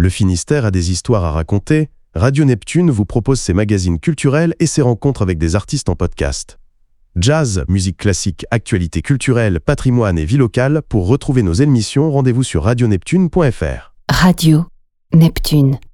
Le Finistère a des histoires à raconter. Radio Neptune vous propose ses magazines culturels et ses rencontres avec des artistes en podcast. Jazz, musique classique, actualité culturelle, patrimoine et vie locale. Pour retrouver nos émissions, rendez-vous sur radioneptune.fr. Radio Neptune.